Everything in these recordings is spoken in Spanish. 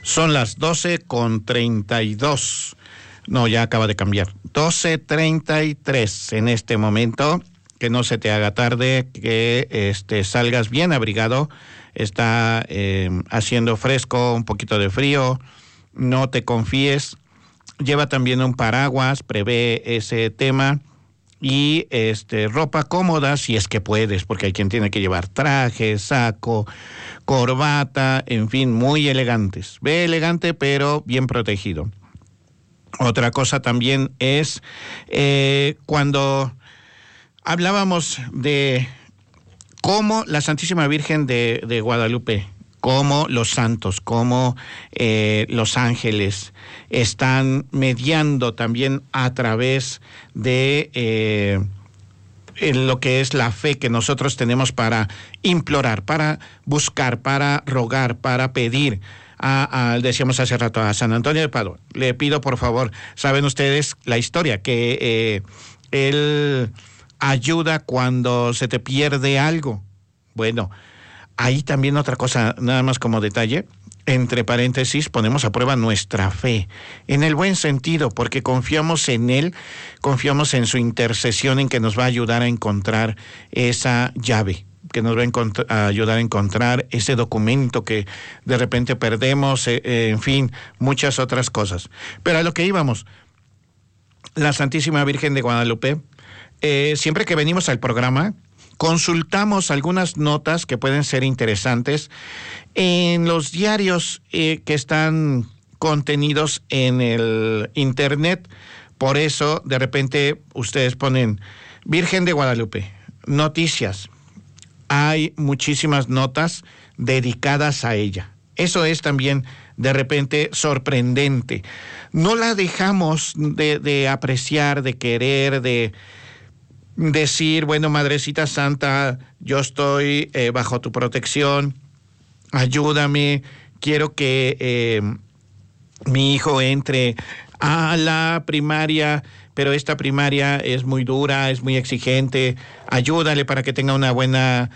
Son las 12:32. No, ya acaba de cambiar. 12:33 en este momento. Que no se te haga tarde, que salgas bien abrigado. Está haciendo fresco, un poquito de frío. No te confíes. Lleva también un paraguas, prevé ese tema. Y ropa cómoda si es que puedes, porque hay quien tiene que llevar traje, saco, corbata, en fin, muy elegantes. Ve elegante, pero bien protegido. Otra cosa también es cuando hablábamos de cómo la Santísima Virgen de Guadalupe, cómo los santos, cómo los ángeles están mediando también a través de lo que es la fe que nosotros tenemos para implorar, para buscar, para rogar, para pedir. Decíamos hace rato a San Antonio de Padua. Le pido por favor, saben ustedes la historia, que él ayuda cuando se te pierde algo. Bueno, ahí también otra cosa, nada más como detalle, entre paréntesis, ponemos a prueba nuestra fe, en el buen sentido, porque confiamos en Él, confiamos en su intercesión, en que nos va a ayudar a encontrar esa llave, que nos va a ayudar a encontrar ese documento que de repente perdemos, en fin, muchas otras cosas. Pero a lo que íbamos, la Santísima Virgen de Guadalupe, siempre que venimos al programa, consultamos algunas notas que pueden ser interesantes en los diarios que están contenidos en el internet. Por eso, de repente, ustedes ponen Virgen de Guadalupe, noticias. Hay muchísimas notas dedicadas a ella. Eso es también, de repente, sorprendente. No la dejamos de apreciar, de querer, de decir, bueno, Madrecita Santa, yo estoy bajo tu protección, ayúdame, quiero que mi hijo entre a la primaria, pero esta primaria es muy dura, es muy exigente, ayúdale para que tenga una buena,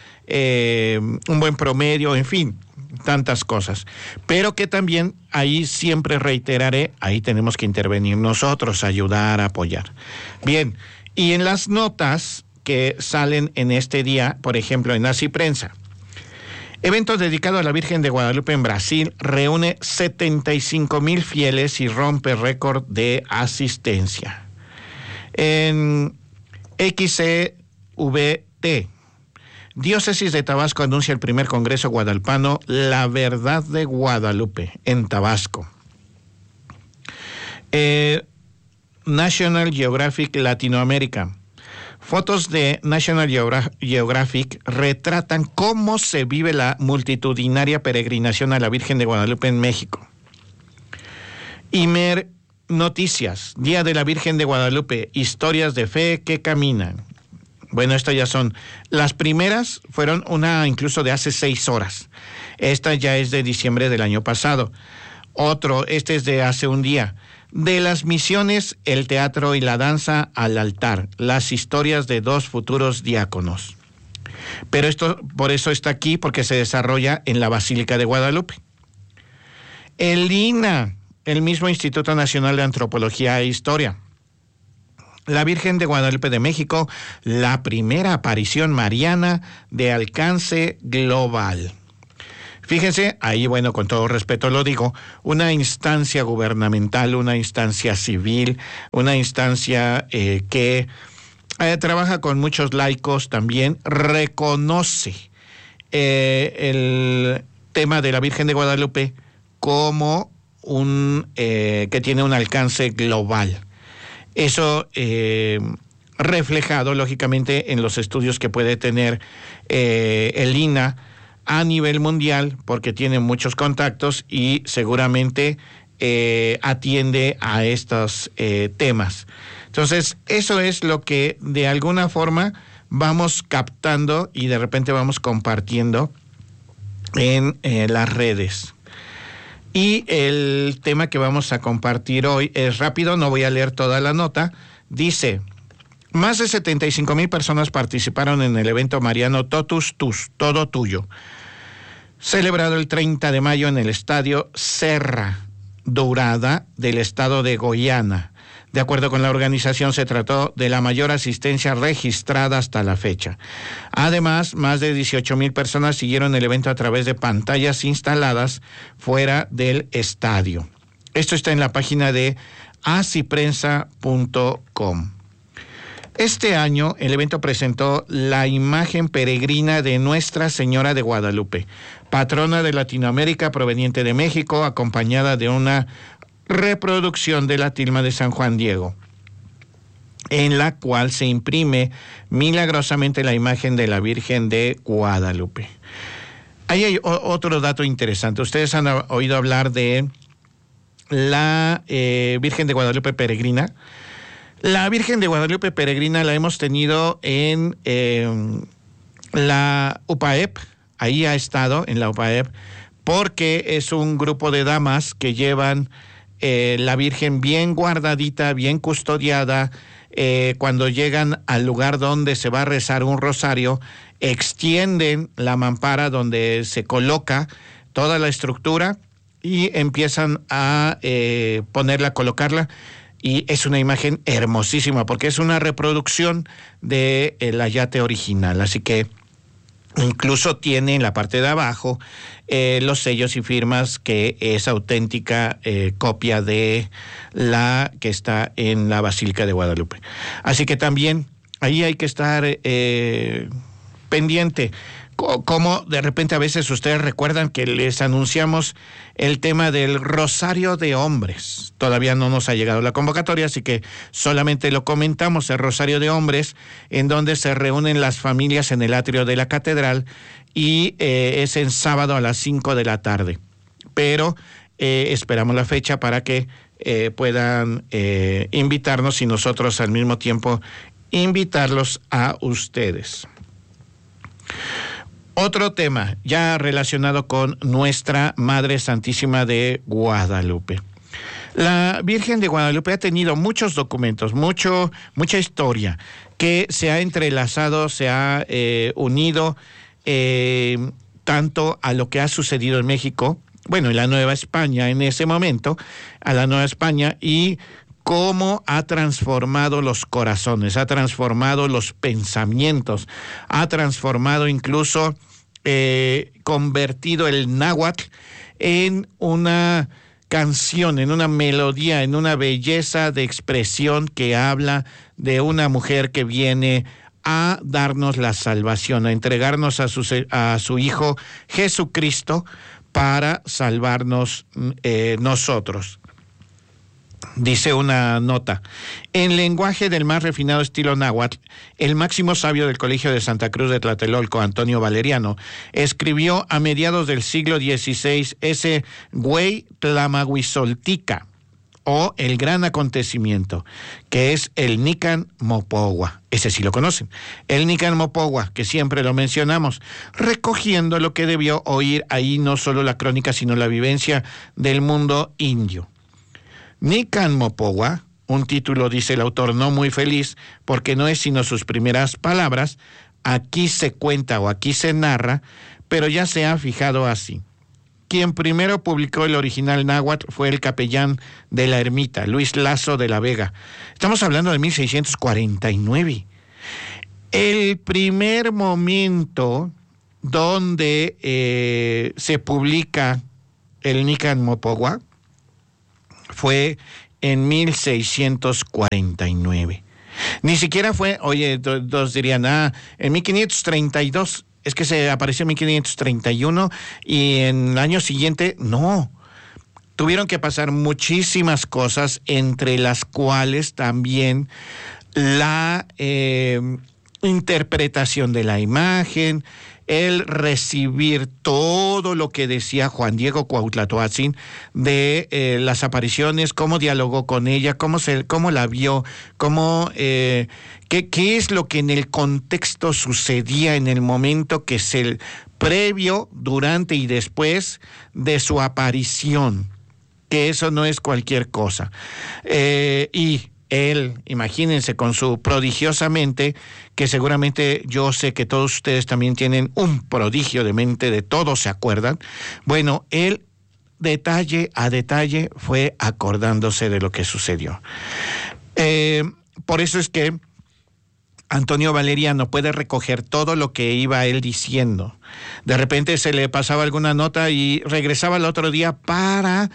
un buen promedio, en fin, tantas cosas. Pero que también, ahí siempre reiteraré, ahí tenemos que intervenir nosotros, ayudar, apoyar. Bien. Y en las notas que salen en este día, por ejemplo, en Así Prensa, evento dedicado a la Virgen de Guadalupe en Brasil, reúne 75,000 fieles y rompe récord de asistencia. En XCVT, Diócesis de Tabasco anuncia el primer Congreso Guadalupano, La Verdad de Guadalupe, en Tabasco. National Geographic Latinoamérica. Fotos de National Geographic retratan cómo se vive la multitudinaria peregrinación a la Virgen de Guadalupe en México. Imer Noticias, Día de la Virgen de Guadalupe, historias de fe que caminan. Bueno, estas ya son, las primeras fueron una incluso de hace 6 horas. Esta ya es de diciembre del año pasado. Otro, este es de hace un día. De las misiones, el teatro y la danza al altar, las historias de 2 futuros diáconos. Pero esto, por eso está aquí, porque se desarrolla en la Basílica de Guadalupe. El INA, el mismo Instituto Nacional de Antropología e Historia. La Virgen de Guadalupe de México, la primera aparición mariana de alcance global. Fíjense, ahí, bueno, con todo respeto lo digo, una instancia gubernamental, una instancia civil, una instancia que trabaja con muchos laicos también, reconoce el tema de la Virgen de Guadalupe como que tiene un alcance global. Eso reflejado, lógicamente, en los estudios que puede tener el INA a nivel mundial, porque tiene muchos contactos y seguramente atiende a estos temas. Entonces, eso es lo que de alguna forma vamos captando y de repente vamos compartiendo en las redes. Y el tema que vamos a compartir hoy es rápido, no voy a leer toda la nota. Dice: más de 75,000 personas participaron en el evento mariano Totus Tus, todo tuyo. celebrado el 30 de mayo en el Estadio Serra Dourada del estado de Guyana. De acuerdo con la organización, se trató de la mayor asistencia registrada hasta la fecha. Además, más de 18,000 personas siguieron el evento a través de pantallas instaladas fuera del estadio. Esto está en la página de asiprensa.com. Este año, el evento presentó la imagen peregrina de Nuestra Señora de Guadalupe, patrona de Latinoamérica proveniente de México, acompañada de una reproducción de la tilma de San Juan Diego, en la cual se imprime milagrosamente la imagen de la Virgen de Guadalupe. Ahí hay otro dato interesante. Ustedes han oído hablar de la Virgen de Guadalupe peregrina. La Virgen de Guadalupe peregrina la hemos tenido en la UPAEP. Ahí ha estado en la UPAEP, porque es un grupo de damas que llevan la Virgen bien guardadita, bien custodiada. Cuando llegan al lugar donde se va a rezar un rosario, extienden la mampara donde se coloca toda la estructura y empiezan a ponerla, colocarla, y es una imagen hermosísima porque es una reproducción de el ayate original, así que incluso tiene en la parte de abajo los sellos y firmas que es auténtica copia de la que está en la Basílica de Guadalupe. Así que también ahí hay que estar pendiente. Como de repente a veces ustedes recuerdan que les anunciamos el tema del Rosario de Hombres. Todavía no nos ha llegado la convocatoria, así que solamente lo comentamos, el Rosario de Hombres, en donde se reúnen las familias en el atrio de la catedral, y es en sábado a las 5 de la tarde. Pero esperamos la fecha para que puedan invitarnos y nosotros al mismo tiempo invitarlos a ustedes. Otro tema ya relacionado con Nuestra Madre Santísima de Guadalupe. La Virgen de Guadalupe ha tenido muchos documentos, mucha historia que se ha entrelazado, se ha unido tanto a lo que ha sucedido en México, bueno, en la Nueva España en ese momento, a la Nueva España, y cómo ha transformado los corazones, ha transformado los pensamientos, ha transformado incluso, convertido el náhuatl en una canción, en una melodía, en una belleza de expresión que habla de una mujer que viene a darnos la salvación, a entregarnos a su Hijo Jesucristo para salvarnos nosotros. Dice una nota: en lenguaje del más refinado estilo náhuatl, el máximo sabio del Colegio de Santa Cruz de Tlatelolco, Antonio Valeriano, escribió a mediados del siglo XVI ese Güey Tlamahuizoltica, o el gran acontecimiento, que es el Nican Mopogua. Ese sí lo conocen. El Nican Mopogua, que siempre lo mencionamos, recogiendo lo que debió oír ahí no solo la crónica, sino la vivencia del mundo indio. Nican Mopogua, un título, dice el autor, no muy feliz, porque no es sino sus primeras palabras, aquí se cuenta o aquí se narra, pero ya se ha fijado así. Quien primero publicó el original náhuatl fue el capellán de la ermita, Luis Lazo de la Vega. Estamos hablando de 1649. El primer momento donde se publica el Nican Mopogua fue en 1649. Ni siquiera fue, oye, todos dirían, en 1532, es que se apareció en 1531 y en el año siguiente, no. Tuvieron que pasar muchísimas cosas, entre las cuales también la interpretación de la imagen, el recibir todo lo que decía Juan Diego Cuauhtlatoatzin de las apariciones, cómo dialogó con ella, cómo la vio, qué es lo que en el contexto sucedía en el momento que es el previo, durante y después de su aparición, que eso no es cualquier cosa. Y Él, imagínense, con su prodigiosa mente, que seguramente yo sé que todos ustedes también tienen un prodigio de mente, de todos se acuerdan. Bueno, él detalle a detalle fue acordándose de lo que sucedió. Por eso es que Antonio Valeriano puede recoger todo lo que iba él diciendo. De repente se le pasaba alguna nota y regresaba el otro día para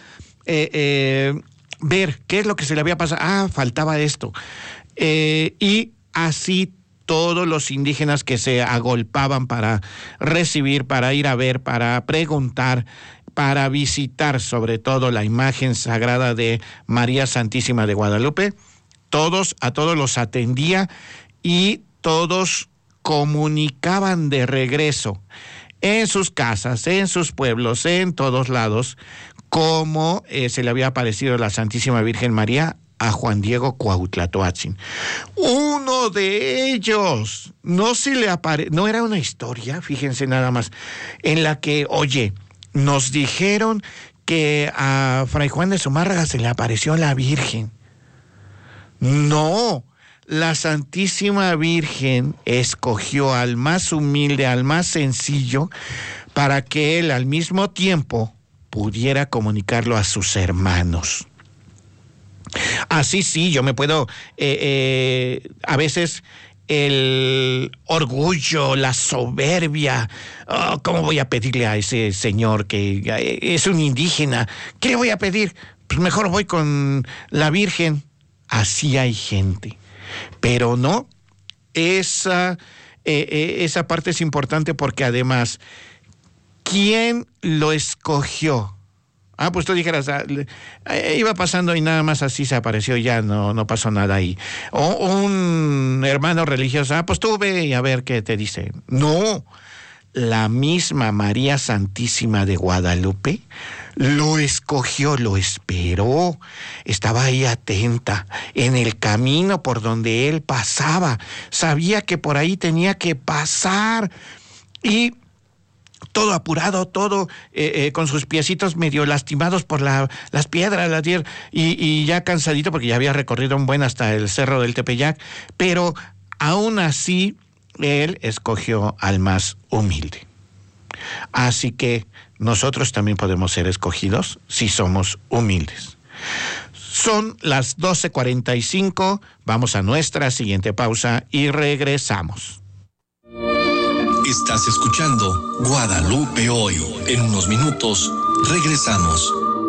ver qué es lo que se le había pasado. Ah, faltaba esto. Y así todos los indígenas que se agolpaban para recibir, para ir a ver, para preguntar, para visitar sobre todo la imagen sagrada de María Santísima de Guadalupe, a todos los atendía y todos comunicaban de regreso en sus casas, en sus pueblos, en todos lados, cómo se le había aparecido la Santísima Virgen María a Juan Diego Cuauhtlatoatzin. Uno de ellos, no era una historia, fíjense nada más, en la que, oye, nos dijeron que a Fray Juan de Zumárraga se le apareció la Virgen. No, la Santísima Virgen escogió al más humilde, al más sencillo, para que él al mismo tiempo pudiera comunicarlo a sus hermanos. Así sí, yo me puedo, a veces el orgullo, la soberbia, ¿cómo voy a pedirle a ese señor que es un indígena? ¿Qué le voy a pedir? Pues mejor voy con la Virgen. Así hay gente, pero no, esa parte es importante porque además, ¿quién lo escogió? Pues tú dijeras, iba pasando y nada más así se apareció, ya no pasó nada ahí. O un hermano religioso, pues tú ve y a ver qué te dice. No, la misma María Santísima de Guadalupe lo escogió, lo esperó, estaba ahí atenta, en el camino por donde él pasaba, sabía que por ahí tenía que pasar y todo apurado, todo con sus piecitos medio lastimados por las piedras, la tierra, y ya cansadito porque ya había recorrido un buen hasta el cerro del Tepeyac, pero aún así él escogió al más humilde. Así que nosotros también podemos ser escogidos si somos humildes. Son las 12:45, vamos a nuestra siguiente pausa y regresamos. Estás escuchando Guadalupe Hoy. En unos minutos regresamos.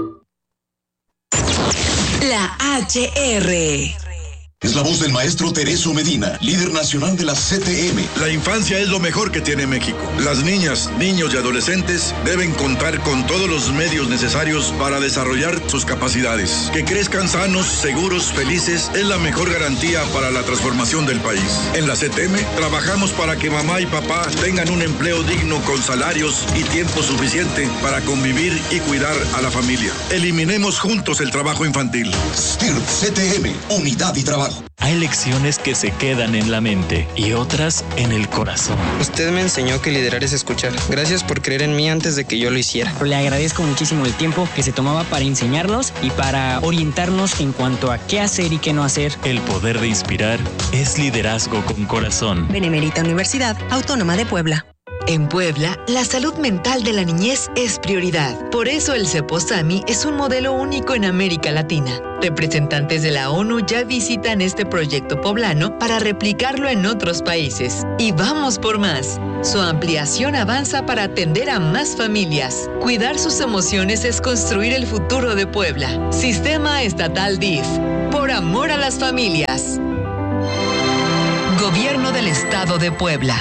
La HR. Es la voz del maestro Tereso Medina, líder nacional de la CTM. La infancia es lo mejor que tiene México. Las niñas, niños y adolescentes deben contar con todos los medios necesarios para desarrollar sus capacidades. Que crezcan sanos, seguros, felices es la mejor garantía para la transformación del país. En la CTM trabajamos para que mamá y papá tengan un empleo digno con salarios y tiempo suficiente para convivir y cuidar a la familia. Eliminemos juntos el trabajo infantil. STIRT CTM, unidad y trabajo. Hay lecciones que se quedan en la mente y otras en el corazón. Usted me enseñó que liderar es escuchar. Gracias por creer en mí antes de que yo lo hiciera. Le agradezco muchísimo el tiempo que se tomaba para enseñarnos y para orientarnos en cuanto a qué hacer y qué no hacer. El poder de inspirar es liderazgo con corazón. Benemérita Universidad Autónoma de Puebla. En Puebla, la salud mental de la niñez es prioridad. Por eso el Ceposami es un modelo único en América Latina. Representantes de la ONU ya visitan este proyecto poblano para replicarlo en otros países. Y vamos por más. Su ampliación avanza para atender a más familias. Cuidar sus emociones es construir el futuro de Puebla. Sistema Estatal DIF. Por amor a las familias. Gobierno del Estado de Puebla.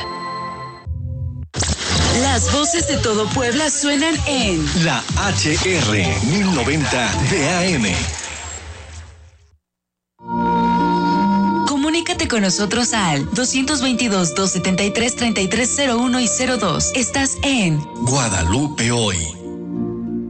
Las voces de todo Puebla suenan en La HR 1090 de AM. Comunícate con nosotros al 222-273-3301 y 02. Estás en Guadalupe Hoy.